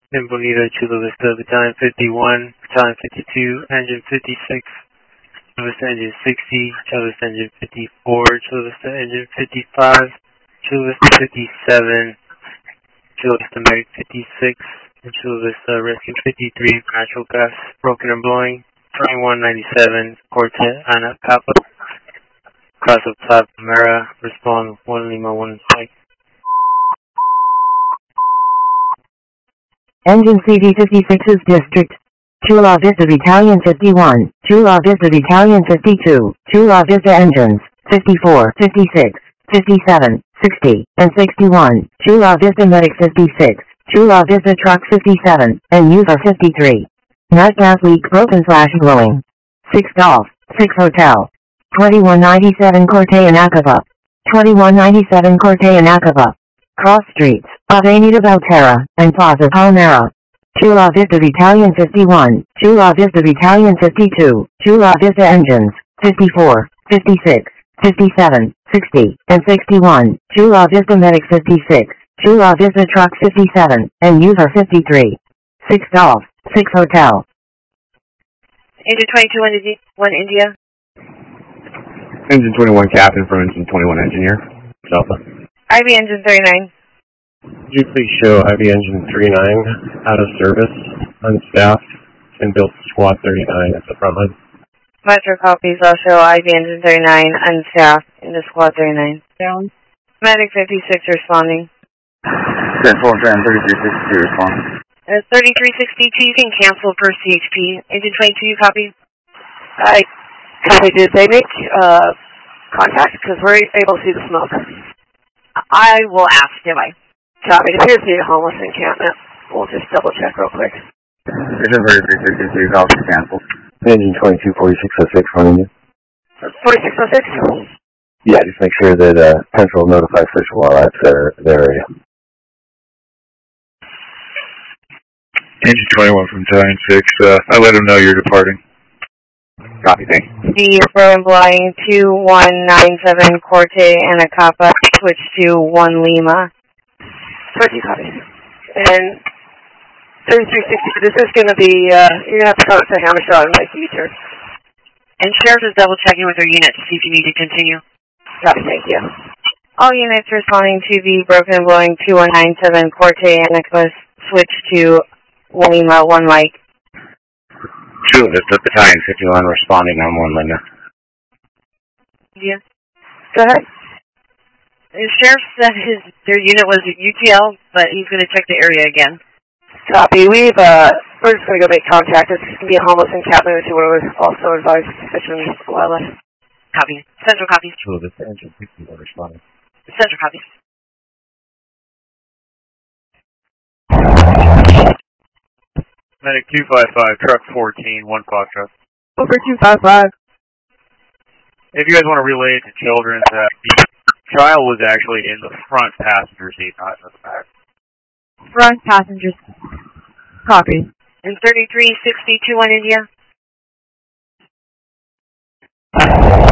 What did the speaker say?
in Bonita, Chula Vista, Battalion 51, Battalion 52, Engine 56, Chula Vista Engine 60, Chula Vista Engine 54, Chula Vista Engine 55, Chula Vista 57, Chula Vista Medic 56, and Chula Vista Rescue 53, natural gas broken and blowing, 2197, Corte Anacapa, cross of Plaza Mera, respond 1 Lima 1 Mike. Engine CV56's district. Chula Vista Battalion 51, Chula Vista Battalion 52, Chula Vista Engines 54, 56, 57, 60, and 61, Chula Vista Medic 56, Chula Vista Truck 57, and User 53. Nut gas leak broken / blowing. 6 Golf, 6 Hotel. 2197 Corte Anacapa. 2197 Corte Anacapa. Cross streets, Avenida Belterra, and Plaza Palmera. Chula Vista Battalion 51, Chula Vista Battalion 52, Chula Vista Engines 54, 56, 57, 60, and 61, Chula Vista Medic 56, Chula Vista Truck 57, and User 53. 6 Golf, 6 Hotel. Engine 22 1 India. Engine 21 Captain from Engine 21 Engineer, Alpha. IV Engine 39. Could you please show IV Engine 39 out of service, unstaffed, and built Squad 39 at the front line? Metro copies. I'll show IV Engine 39 unstaffed in the Squad 39. Down. Medic 56 responding. 10-4 Fan 3362 respond. 3362, you can cancel per CHP. Engine 22, you copy? I copy. Did they make contact? Because we're able to see the smoke. I will ask, do I? Copy. It appears to be a homeless encampment. We'll just double check real quick. Engine 3362, call for cancel. Engine 22 4606 running you. 4606? Yeah, just make sure that Central notify fish wildlife their area. Engine 21 from Battalion 6, I let them know you're departing. Copy, thanks. The Berlin Flying 2197 Corte Anacapa, switch to 1 Lima. 20 copies. And 3360, this is going to be, you're going to have to come to Hammer Shot in my future. And Sheriff is double checking with their unit to see if you need to continue. Copy, thank you. All units responding to the broken and blowing 2197 Corte Anacapa, switch to 1 Lima 1 Mike. Chula Vista Battalion 51 responding on 1 Linda. Yeah. Go ahead. The sheriff said their unit was UTL, but he's going to check the area again. Copy. We're just going to go make contact. It's going to be a homeless encampment, which we're also advised fishermen wildlife. Copy. Central copies. Chula Vista Engine 61 responding. Central copies. Medic 255, truck 14, 1 Foxtrot. Over 255. If you guys want to relay it to children, the child was actually in the front passenger seat, not in the back. Front passengers. Copy. And 3362 1 India.